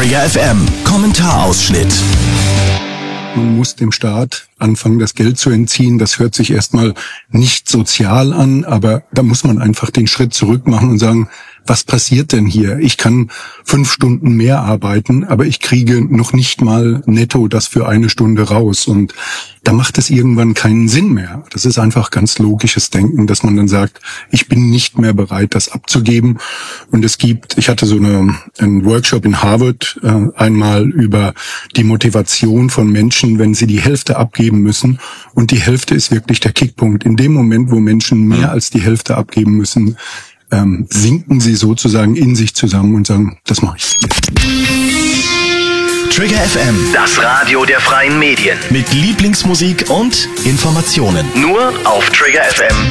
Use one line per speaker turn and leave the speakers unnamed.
Trigger FM Kommentarausschnitt.
Man muss dem Staat anfangen, das Geld zu entziehen. Das hört sich erstmal nicht sozial an, aber da muss man einfach den Schritt zurück machen und sagen, was passiert denn hier? Ich kann 5 Stunden mehr arbeiten, aber ich kriege noch nicht mal netto das für eine Stunde raus. Und da macht es irgendwann keinen Sinn mehr. Das ist einfach ganz logisches Denken, dass man dann sagt, ich bin nicht mehr bereit, das abzugeben. Und ich hatte so einen Workshop in Harvard einmal über die Motivation von Menschen, wenn sie die Hälfte abgeben müssen. Und die Hälfte ist wirklich der Kickpunkt. In dem Moment, wo Menschen mehr als die Hälfte abgeben müssen, sinken sie sozusagen in sich zusammen und sagen, das mache ich.
Trigger FM,
Das Radio der freien Medien.
mit Lieblingsmusik und Informationen.
Nur auf Trigger FM.